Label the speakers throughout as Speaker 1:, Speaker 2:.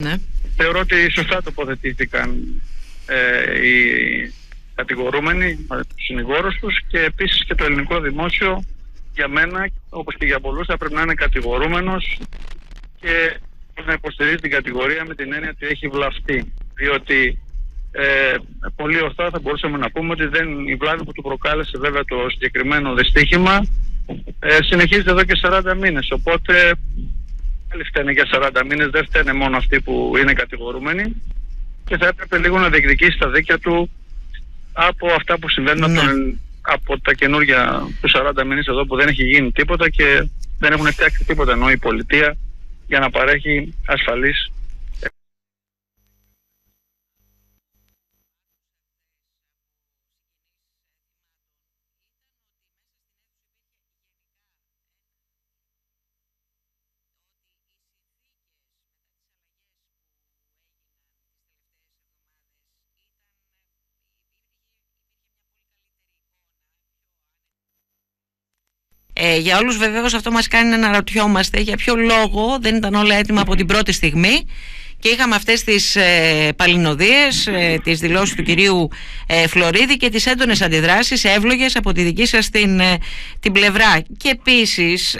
Speaker 1: Ναι.
Speaker 2: Θεωρώ ότι σωστά τοποθετήθηκαν οι κατηγορούμενοι, τους συνηγόρους τους, και επίσης και το ελληνικό δημόσιο, για μένα όπως και για πολλούς, θα πρέπει να είναι κατηγορούμενος και να υποστηρίζει την κατηγορία με την έννοια ότι έχει βλαφτεί. Διότι πολύ ορθά θα μπορούσαμε να πούμε ότι η βλάβη που του προκάλεσε βέβαια το συγκεκριμένο δυστύχημα συνεχίζεται εδώ και 40 μήνες. Οπότε άλλοι φταίνε για 40 μήνες, δεν φταίνε μόνο αυτοί που είναι κατηγορούμενοι, και θα έπρεπε λίγο να διεκδικήσει τα δίκαια του από αυτά που συμβαίνουν από τα καινούργια του 40 μήνες εδώ, που δεν έχει γίνει τίποτα και δεν έχουν φτιάξει τίποτα, ενώ η πολιτεία, για να παρέχει ασφαλής.
Speaker 1: Για όλους βεβαίως αυτό μας κάνει να αναρωτιόμαστε για ποιο λόγο δεν ήταν όλα έτοιμα από την πρώτη στιγμή και είχαμε αυτές τις παλινοδίες, τις δηλώσεις του κυρίου Φλωρίδη και τις έντονες αντιδράσεις εύλογες από τη δική σας την πλευρά. Και επίσης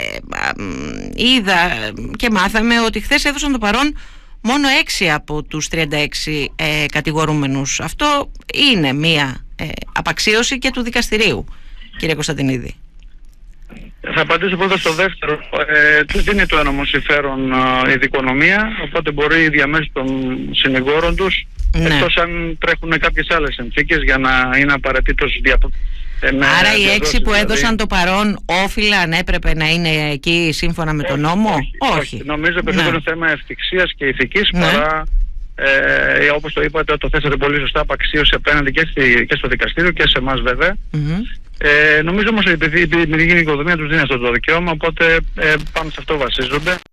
Speaker 1: είδα και μάθαμε ότι χθες έδωσαν το παρόν μόνο 6 από τους 36 κατηγορούμενους. Αυτό είναι μία απαξίωση και του δικαστηρίου, κύριε Κωνσταντινίδη.
Speaker 2: Θα απαντήσω πρώτα στο δεύτερο. Τους δίνει το ένομο συμφέρον η δικονομία, οπότε μπορεί διαμέσου των συνηγόρων τους, εκτός αν τρέχουν κάποιες άλλες συνθήκες για να είναι απαραίτητος
Speaker 1: Άρα οι 6 που έδωσαν το παρόν όφυλαν, έπρεπε να είναι εκεί σύμφωνα με τον νόμο? Όχι.
Speaker 2: Νομίζω περισσότερο είναι θέμα ευτυχίας και ηθικής παρά, όπως το είπατε, το θέσατε πολύ σωστά, απαξίωση απέναντι και στο δικαστήριο και σε εμάς βέβαια. Νομίζω όμως ότι επειδή η δημιουργική οικοδομία τους δίνει αυτό το δικαίωμα, οπότε πάνω σε αυτό βασίζονται.